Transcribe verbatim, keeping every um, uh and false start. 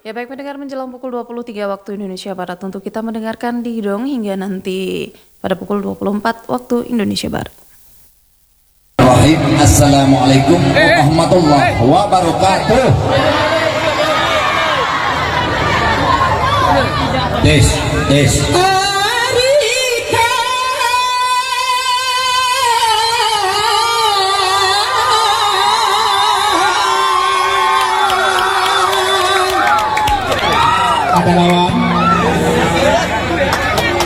Ya baik mendengar menjelang pukul dua puluh tiga waktu Indonesia Barat untuk kita mendengarkan Dingdong hingga nanti pada pukul dua puluh empat waktu Indonesia Barat. Assalamualaikum warahmatullahi wabarakatuh. Des, des. Ada lawan.